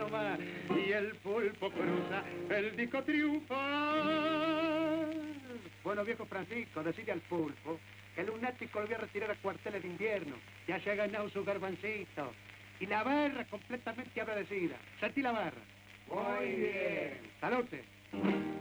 nomás. Y el pulpo cruza, el disco triunfa. Bueno, viejo Francisco, decide al pulpo que el lunático lo voy a retirar a cuarteles de invierno. Ya se ha ganado su garbancito. Y la barra completamente agradecida. Sentí la barra. Muy bien. Salute.